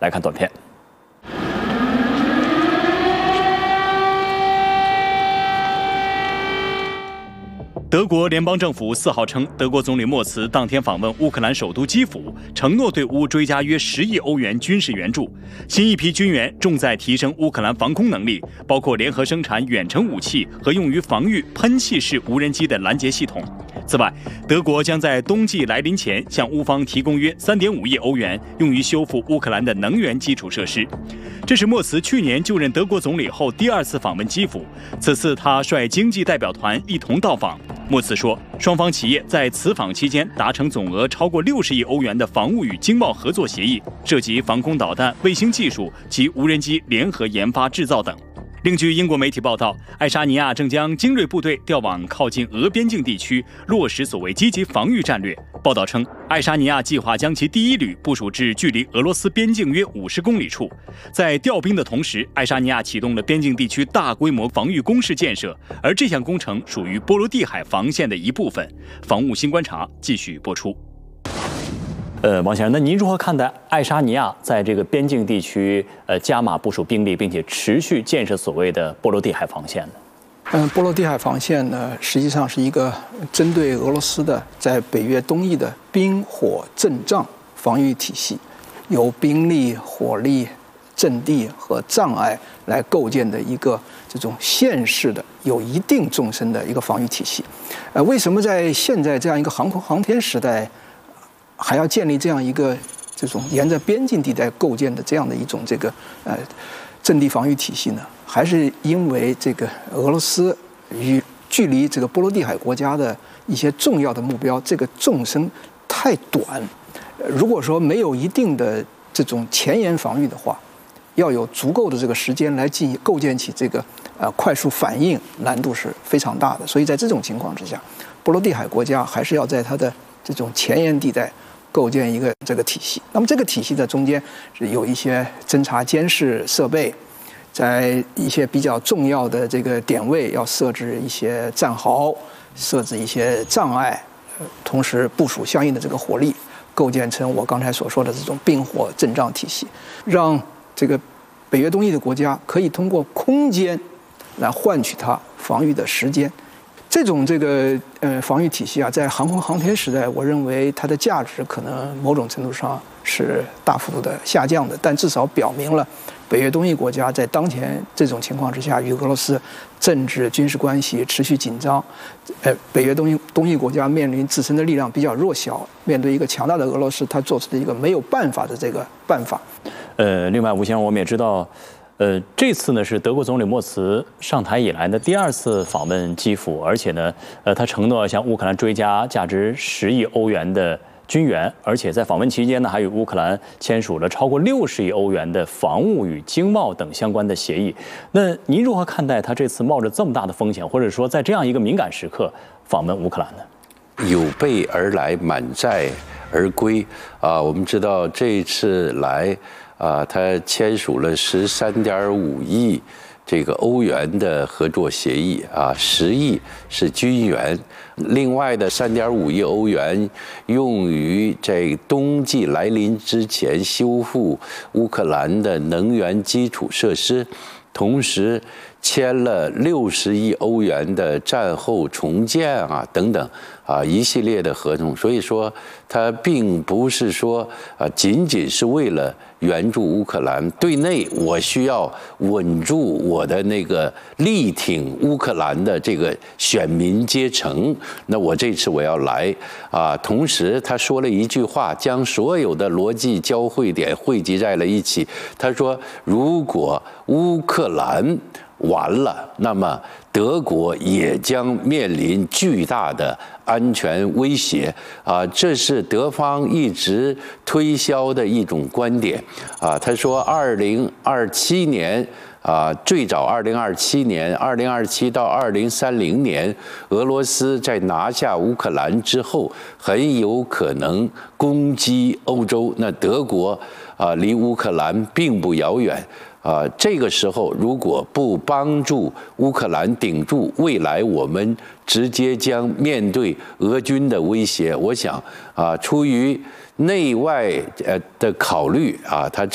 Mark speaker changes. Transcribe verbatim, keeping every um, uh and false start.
Speaker 1: 来看短片。德国联邦政府四号称，德国总理默茨当天访问乌克兰首都基辅，承诺对乌追加约十亿欧元军事援助。新一批军援重在提升乌克兰防空能力，包括联合生产远程武器和用于防御喷气式无人机的拦截系统。此外，德国将在冬季来临前向乌方提供约 三点五亿欧元，用于修复乌克兰的能源基础设施。这是默茨去年就任德国总理后第二次访问基辅，此次他率经济代表团一同到访。默茨说，双方企业在此访期间达成总额超过六十亿欧元的防务与经贸合作协议，涉及防空导弹、卫星技术及无人机联合研发制造等。另据英国媒体报道，爱沙尼亚正将精锐部队调往靠近俄边境地区，落实所谓积极防御战略。报道称，爱沙尼亚计划将其第一旅部署至距离俄罗斯边境约五十公里处。在调兵的同时，爱沙尼亚启动了边境地区大规模防御工事建设，而这项工程属于波罗的海防线的一部分。防务新观察继续播出。呃，王先生，那您如何看待爱沙尼亚在这个边境地区呃加码部署兵力，并且持续建设所谓的波罗的海防线呢？
Speaker 2: 嗯，波罗的海防线呢，实际上是一个针对俄罗斯的在北约东翼的兵火阵仗防御体系，由兵力、火力、阵地和障碍来构建的一个这种线式的、有一定纵深的一个防御体系。呃，为什么在现在这样一个航空航天时代，还要建立这样一个这种沿着边境地带构建的这样的一种这个呃阵地防御体系呢？还是因为这个俄罗斯与距离这个波罗的海国家的一些重要的目标，这个纵深太短。如果说没有一定的这种前沿防御的话，要有足够的这个时间来进行构建起这个呃快速反应，难度是非常大的。所以在这种情况之下，波罗的海国家还是要在它的这种前沿地带构建一个这个体系。那么这个体系的中间是有一些侦察监视设备，在一些比较重要的这个点位要设置一些战壕，设置一些障碍，同时部署相应的这个火力，构建成我刚才所说的这种兵火阵仗体系，让这个北约东翼的国家可以通过空间来换取它防御的时间。这种这个呃防御体系啊，在航空航天时代，我认为它的价值可能某种程度上是大幅度的下降的，但至少表明了北约东翼国家在当前这种情况之下，与俄罗斯政治军事关系持续紧张，呃，北约东翼东翼国家面临自身的力量比较弱小，面对一个强大的俄罗斯，他做出的一个没有办法的这个办法。
Speaker 1: 呃，另外，吴先生，我们也知道。呃，这次呢是德国总理默茨上台以来的第二次访问基辅，而且呢，呃，他承诺向乌克兰追加价值十亿欧元的军援，而且在访问期间呢，还与乌克兰签署了超过六十亿欧元的防务与经贸等相关的协议。那您如何看待他这次冒着这么大的风险，或者说在这样一个敏感时刻访问乌克兰呢？
Speaker 3: 有备而来，满载而归啊！我们知道这一次来。啊，他签署了十三点五亿这个欧元的合作协议啊，十亿是军援，另外的三点五亿欧元用于在冬季来临之前修复乌克兰的能源基础设施，同时签了六十亿欧元的战后重建啊等等啊一系列的合同，所以说它并不是说啊仅仅是为了援助乌克兰，对内我需要稳住我的那个力挺乌克兰的这个选民阶层，那我这次我要来啊，同时他说了一句话，将所有的逻辑交汇点汇集在了一起，他说如果乌克兰完了，那么德国也将面临巨大的安全威胁啊！这是德方一直推销的一种观点啊。他说，二零二七年啊，最早二零二七年，二零二七到二零三零年，俄罗斯在拿下乌克兰之后，很有可能攻击欧洲。那德国啊，离乌克兰并不遥远。啊，这个时候如果不帮助乌克兰顶住，未来我们直接将面对俄军的威胁。我想啊，出于内外呃的考虑啊，他。